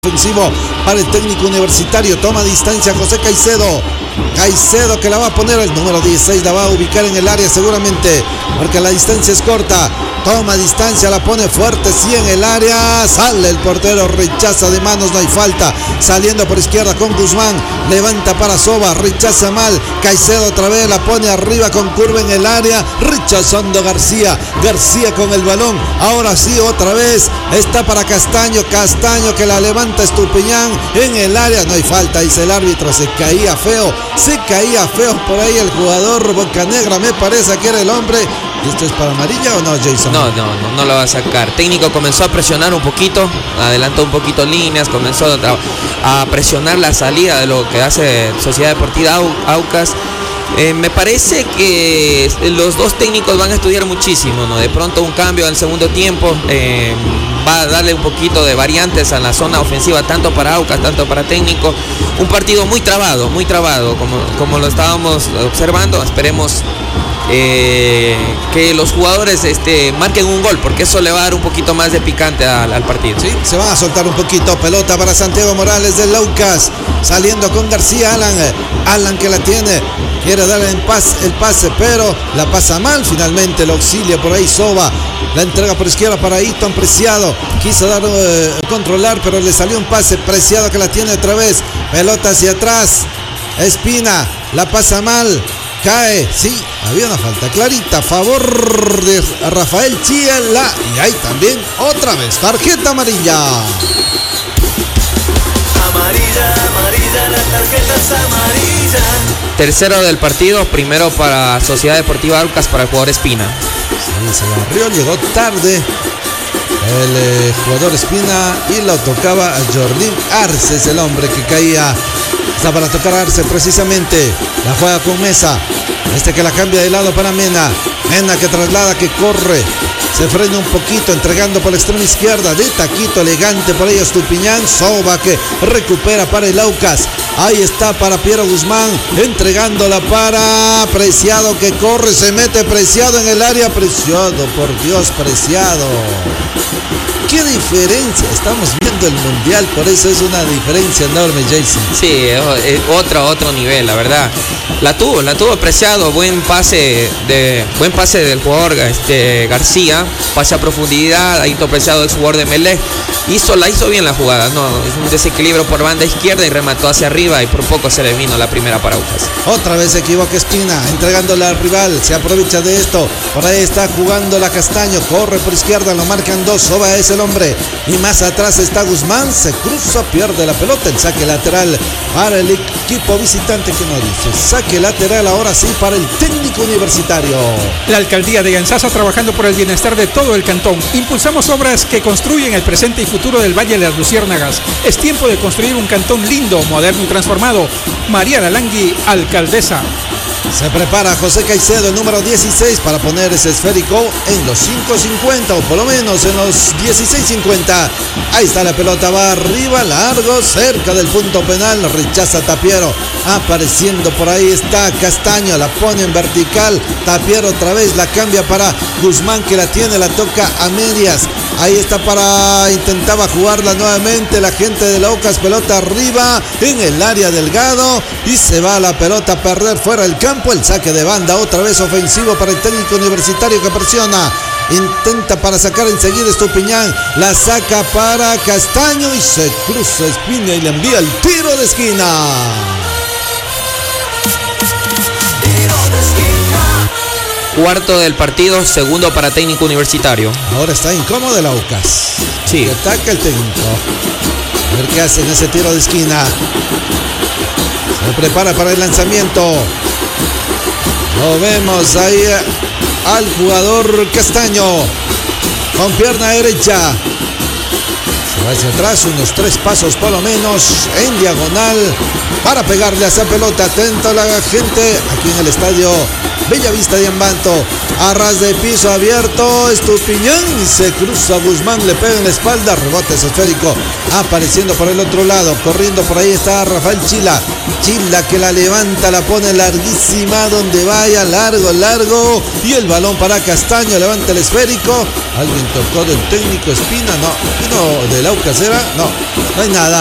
Ofensivo para el técnico universitario. Toma distancia José Caicedo. Caicedo que la va a poner el número 16, la va a ubicar en el área seguramente, porque la distancia es corta. Toma distancia, la pone fuerte, sí en el área. Sale el portero, rechaza de manos, no hay falta. Saliendo por izquierda con Guzmán. Levanta para Soba, rechaza mal. Caicedo otra vez, la pone arriba con curva en el área. Rechazando García. García con el balón. Ahora sí, otra vez. Está para Castaño. Castaño que la levanta Estupiñán en el área. No hay falta, dice el árbitro. Se caía feo. Se caía feo por ahí el jugador Bocanegra, me parece que era el hombre. ¿Y esto es para amarilla o no, Jason? No lo va a sacar. Técnico comenzó a presionar un poquito, adelantó un poquito líneas, comenzó a presionar la salida de lo que hace Sociedad Deportiva Aucas. Me parece que los dos técnicos van a estudiar muchísimo, ¿no? De pronto un cambio en el segundo tiempo va a darle un poquito de variantes a la zona ofensiva, tanto para Aucas, tanto para técnico. Un partido muy trabado, como lo estábamos observando. Esperemos que los jugadores marquen un gol, porque eso le va a dar un poquito más de picante al partido. Sí, se van a soltar un poquito. Pelota para Santiago Morales del Aucas, saliendo con García. Alan que la tiene, quiere darle el pase, pero la pasa mal. Finalmente lo auxilia por ahí Soba. La entrega por izquierda para Ayrton Preciado. Quiso controlar, pero le salió un pase. Preciado que la tiene otra vez. Pelota hacia atrás. Espina la pasa mal. Cae, sí, había una falta clarita a favor de Rafael Chiela. Y ahí también otra vez tarjeta amarilla. Amarilla, la tarjeta es amarilla. Tercero del partido, primero para Sociedad Deportiva Aucas, para el jugador Espina. Sí, se barrió, llegó tarde el jugador Espina y lo tocaba a Jordín Arce, es el hombre que caía. Está para tocar Arce precisamente. La juega con Mesa. Que la cambia de lado para Mena. Mena que traslada, que corre. Se frena un poquito, entregando por la extrema izquierda. De taquito elegante por ahí Estupiñán. Soba que recupera para el Aucas. Ahí está para Piero Guzmán. Entregándola para Preciado que corre. Se mete Preciado en el área. Preciado, por Dios, Preciado. ¿Qué diferencia? Estamos viendo el mundial, por eso es una diferencia enorme, Jason. Sí, otro nivel, la verdad. La tuvo Preciado, buen pase del jugador García, pase a profundidad, ahí Preciado, ex jugador de Melec. La hizo bien la jugada, no, es un desequilibrio por banda izquierda y remató hacia arriba y por poco se le vino la primera para Aucas. Otra vez se equivoca Espina, entregándola al rival, se aprovecha de esto, por ahí está jugando la Castaño, corre por izquierda, lo marcan dos, Soba es el hombre, y más atrás está Guzmán, se cruza, pierde la pelota, el saque lateral para el equipo visitante, que no dice, saque lateral ahora sí para el técnico universitario. La alcaldía de Ganzasa trabajando por el bienestar de todo el cantón. Impulsamos obras que construyen el presente y futuro del Valle de las Luciérnagas. Es tiempo de construir un cantón lindo, moderno y transformado. María Dalangui, alcaldesa. Se prepara José Caicedo, el número 16, para poner ese esférico en los 5.50 o por lo menos en los 16.50. Ahí está la pelota, va arriba, largo, cerca del punto penal, rechaza Tapiero. Apareciendo por ahí está Castaño, la pone en vertical. Tapiero otra vez la cambia para Guzmán que la tiene, la toca a medias. Ahí está intentaba jugarla nuevamente la gente de la Aucas, pelota arriba en el área Delgado y se va la pelota a perder fuera del campo. El saque de banda otra vez ofensivo para el técnico universitario que presiona. Intenta para sacar enseguida Estupiñán, la saca para Castaño y se cruza Espina y le envía el tiro de esquina. Cuarto del partido, segundo para técnico universitario. Ahora está incómodo el Aucas. Sí. Que ataca el técnico. A ver qué hace en ese tiro de esquina. Se prepara para el lanzamiento. Lo vemos ahí al jugador Castaño. Con pierna derecha. Se va hacia atrás, unos 3 pasos por lo menos, en diagonal, para pegarle a esa pelota. Atento a la gente aquí en el estadio Bellavista de Ambato. A ras de piso abierto, Estupiñán se cruza Guzmán, le pega en la espalda, rebote esférico, apareciendo por el otro lado, corriendo por ahí está Rafael Chila. Chila que la levanta, la pone larguísima, donde vaya, largo, y el balón para Castaño, levanta el esférico. Alguien tocó del técnico Espina, no del Aucas era, no hay nada.